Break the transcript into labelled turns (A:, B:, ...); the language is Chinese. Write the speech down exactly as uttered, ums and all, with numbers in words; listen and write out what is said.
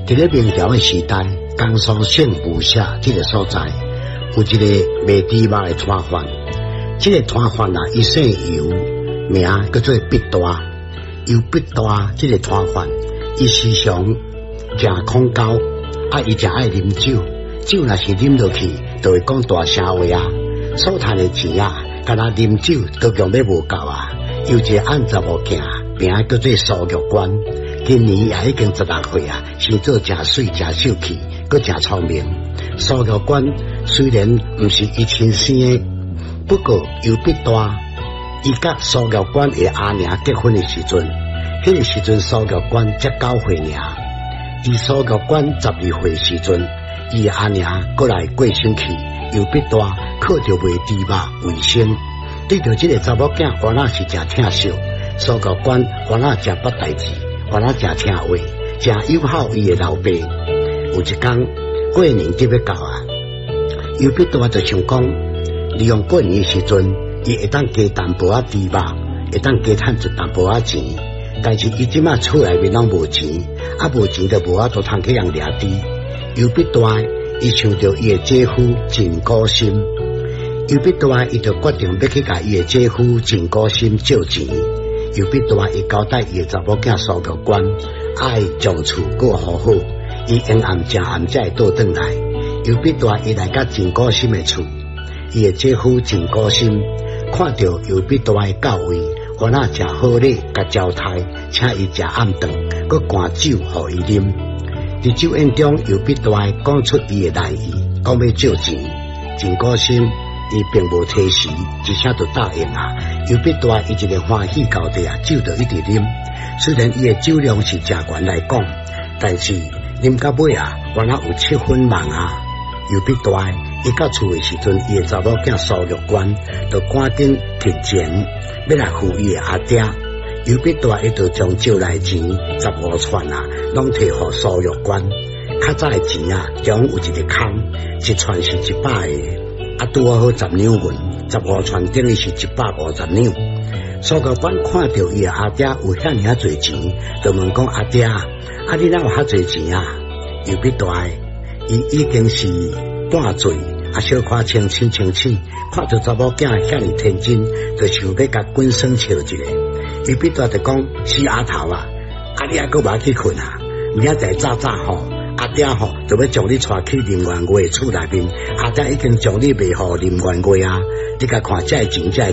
A: 伫咧明朝的时代，江苏省武社这个所在有一个卖猪肉的摊贩。这个摊贩啊，伊姓尤，名叫做毕大。尤毕大这个摊贩，伊时常食恐高，啊，伊真爱啉酒，酒若是啉落去，就会讲大声话啊。所赚的钱啊，干那啉酒都用要无够啊。有一个按十五件，名叫做苏玉官。今年也已经十六岁啊，生做真水真秀气，佮真聪明。苏玉官虽然毋是伊亲生的，不过尤毕大，伊甲苏玉官的阿娘结婚的时阵，迄个时阵苏玉官才九岁尔。伫苏玉官十二岁时阵，伊的阿娘过来过身去，尤毕大靠着卖猪肉为生。对着这个查某囝，原来是真疼惜。苏玉官原来真捌代志。原来真听话，真友好伊的老爸。有一天过年就要到啊，尤毕大就想讲，利用过年的时阵，伊会当加淡薄仔猪肉，会当加赚一淡薄仔钱。但是伊即马厝内面拢无钱，啊无钱就无法度通去人掠猪。尤毕大伊想到伊的姐夫真高心，尤毕大伊就决定要去甲伊的姐夫真高心借钱。尤毕大伊交代伊的查某囝苏玉官，爱将厝过好好，伊阴暗正暗才会倒转来。尤毕大伊来甲真高心的厝，伊的姐夫真高心看到尤毕大的到位，原来真好礼甲招待，请伊食暗顿，佮灌酒互伊啉。伫酒宴中，尤毕大讲出伊的来意，讲要借钱，真高心。伊并无提示，一声就答应啊。尤毕大伊一个欢喜到底啊，酒就一直啉。虽然伊的酒量是正悬来讲，但是啉到尾啊，原来有七分忙啊。尤毕大伊到厝的时阵，伊的查某囝苏玉官就赶紧提钱，要来付伊的阿爹。尤毕大伊就将借来钱十五串啊，拢摕互苏玉官。较早的钱啊，将有一个空，一串是一百个。啊，拄好十两银，十五串等于是一百五十两。苏玉官看到伊的阿爹有遐尔啊侪钱，就问讲阿爹，啊你哪有遐侪钱啊？尤毕大，伊已经是半醉，啊小可清清清清，看到查某囝遐尔天真，就想要甲滚生笑一个。尤毕大就讲死丫头啊，啊你还阁无去困啊？明仔载早早吼。阿爹吼就要将你带去林元月厝内面，阿爹已经将你卖互林元月啊！你甲看这钱这